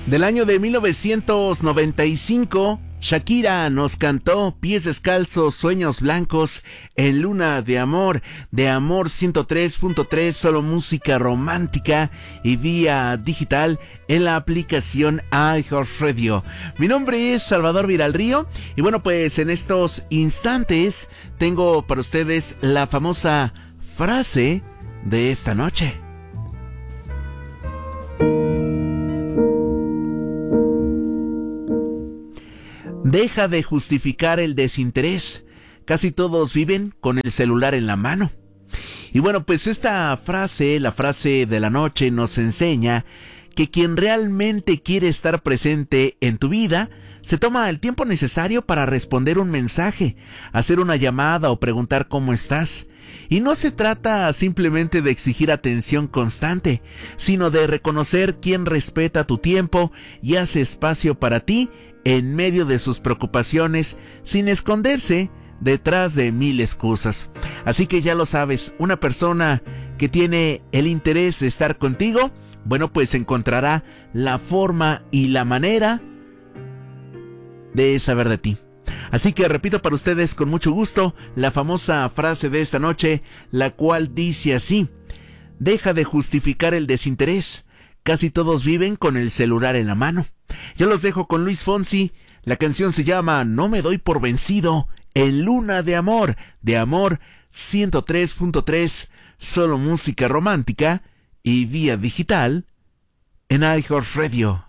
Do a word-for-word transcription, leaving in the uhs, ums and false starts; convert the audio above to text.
Del año de mil novecientos noventa y cinco, Shakira nos cantó Pies Descalzos, Sueños Blancos en Luna de Amor, de Amor ciento tres punto tres, solo música romántica y vía digital en la aplicación iHeartRadio. Mi nombre es Salvador Viralrío y bueno, pues en estos instantes tengo para ustedes la famosa frase de esta noche. Deja de justificar el desinterés. Casi todos viven con el celular en la mano. Y bueno, pues esta frase, la frase de la noche, nos enseña que quien realmente quiere estar presente en tu vida, se toma el tiempo necesario para responder un mensaje, hacer una llamada o preguntar cómo estás. Y no se trata simplemente de exigir atención constante, sino de reconocer quién respeta tu tiempo y hace espacio para ti en medio de sus preocupaciones, sin esconderse detrás de mil excusas. Así que ya lo sabes, una persona que tiene el interés de estar contigo, bueno, pues encontrará la forma y la manera de saber de ti. Así que repito para ustedes con mucho gusto la famosa frase de esta noche, la cual dice así: deja de justificar el desinterés. Casi todos viven con el celular en la mano. Yo los dejo con Luis Fonsi. La canción se llama No me doy por vencido, en Luna de Amor, de Amor ciento tres punto tres, solo música romántica y vía digital en iHeartRadio.